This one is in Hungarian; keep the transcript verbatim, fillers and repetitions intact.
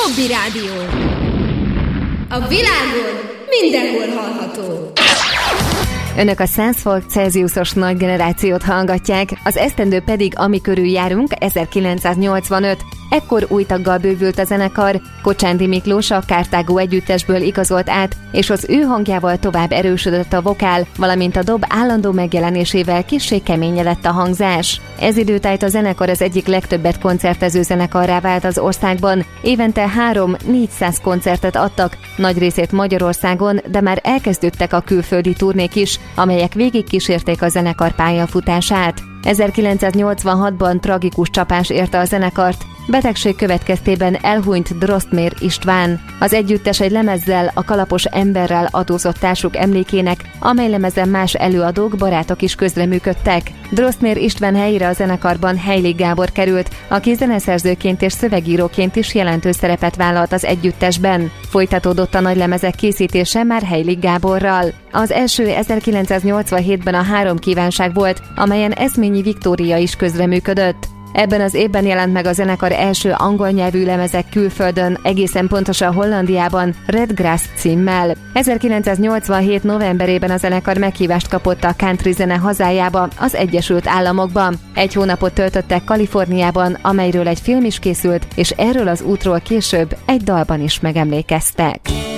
Hobby Rádió. A világon mindenhol hallható. Önök a száz fok Celsiusos nagy generációt hallgatják, az esztendő pedig, ami körül járunk, ezerkilencszáznyolcvanöt. Ekkor új taggal bővült a zenekar, Kocsándi Miklós a Cartago együttesből igazolt át, és az ő hangjával tovább erősödött a vokál, valamint a dob állandó megjelenésével kissé keményedett a hangzás. Ez időtájt a zenekar az egyik legtöbbet koncertező zenekarrá vált az országban, évente három-négyszáz koncertet adtak, nagy részét Magyarországon, de már elkezdődtek a külföldi turnék is, amelyek végigkísérték a zenekar pályafutását. ezerkilencszáznyolcvanhatban tragikus csapás érte a zenekart, betegség következtében elhunyt Drosztmér István. Az együttes egy lemezzel, a Kalapos emberrel adózott társuk emlékének, amely lemezen más előadók, barátok is közreműködtek. Drosztmér István helyére a zenekarban Heilig Gábor került, aki zeneszerzőként és szövegíróként is jelentős szerepet vállalt az együttesben. Folytatódott a nagy lemezek készítése már Heilig Gáborral. Az első ezerkilencszáznyolcvanhétben a Három kívánság volt, amelyen Eszményi Viktória is közreműködött. Ebben az évben jelent meg a zenekar első angol nyelvű lemezek külföldön, egészen pontosan Hollandiában, Red Grass címmel. ezerkilencszáznyolcvanhét novemberében a zenekar meghívást kapott a country zene hazájába, az Egyesült Államokban. Egy hónapot töltöttek Kaliforniában, amelyről egy film is készült, és erről az útról később egy dalban is megemlékeztek.